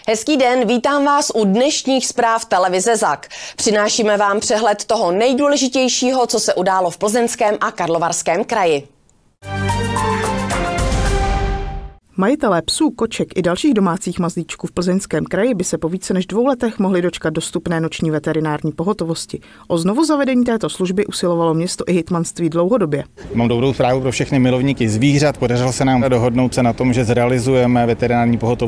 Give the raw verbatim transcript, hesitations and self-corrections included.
Hezký den, vítám vás u dnešních zpráv televize Zak. Přinášíme vám přehled toho nejdůležitějšího, co se událo v Plzeňském a Karlovarském kraji. Majitelé psů, koček i dalších domácích mazlíčků v Plzeňském kraji by se po více než dvou letech mohli dočkat dostupné noční veterinární pohotovosti. O znovu zavedení této služby usilovalo město i hejtmanství dlouhodobě. Mám dobrou zprávu pro všechny milovníky zvířat. Podařilo se nám dohodnout se na tom, že zrealizujeme veterinární pohotovost